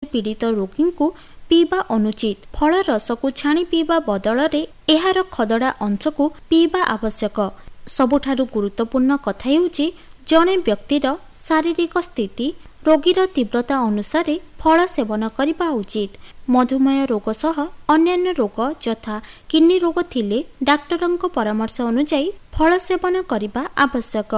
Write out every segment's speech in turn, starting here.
पीड़ित रोगी को पीवा अनुचित। फल रस को छाणी पीवा बदଳରେ एहार खदड़ा अंश को पीवा आवश्यक। सबुठारु गुरुत्वपूर्ण कथा हेउची जणे व्यक्तिर शारीरिक स्थिति रोगीर तीव्रता अनुसार फल सेवन करने उचित। मधुमेह रोग सह अन्यान्य रोग यथा किडनी रोग थिले डाक्टरन को परामर्श अनुसार फल सेवन करने आवश्यक।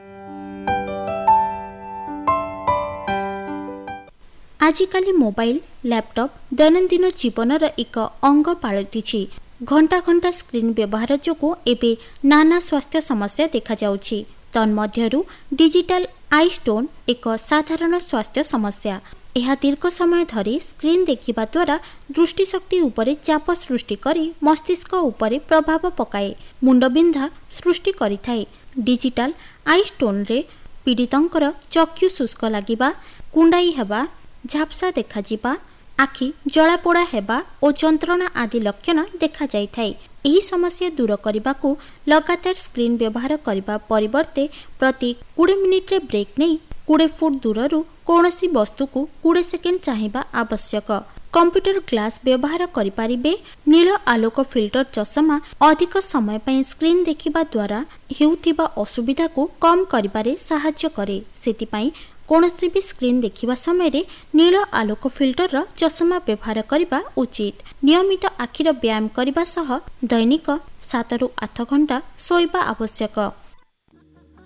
आजिकाली मोबाइल लैपटॉप दैनंदिन जीवनर एक अंग पलटि। घंटा घंटा स्क्रीन व्यवहार जोगु एबे नाना स्वास्थ्य समस्या देखा जाउछि। तन्मध्यरु डिजिटल आई स्टोन एक साधारण स्वास्थ्य समस्या। यह दीर्घ समय धरी स्क्रीन देखिबा द्वारा दृष्टिशक्ति उपरे चाप सृष्टि करी मस्तिष्क उपरे प्रभाव पकाए, मुंडबिंधा सृष्टि करिथाए। डिजिटल आई स्टोन रे पीड़ितंकर चक्षु शुष्क लागिबा, कुंडाई हेबा, झापसा देखाजिबा, आखि जलापोड़ा हेबा और जंत्रणा आदि लक्षण देखा जाइथाए। एही समस्या दूर करने लगातार स्क्रीन व्यवहार करने परिवर्ते प्रति 20 मिनिट रे ब्रेक नहीं 20 फुट दूररू कौनसी वस्तु को 20 सेकेंड चाहिबा आवश्यक। कंप्यूटर ग्लास व्यवहार करिपारिबे। नील आलोक फिल्टर चश्मा अधिक समय पई स्क्रीन देखिबा द्वारा हेउथिबा असुविधा को कम करिबारे सहायता करे। सेतिपई कौनसी भी स्क्रीन देखिबा समय रे नील आलोक फिल्टर चश्मा व्यवहार करबा उचित। नियमित आखिर व्यायाम करबा सह दैनिक 7 ରୁ 8 घंटा सोइबा आवश्यक।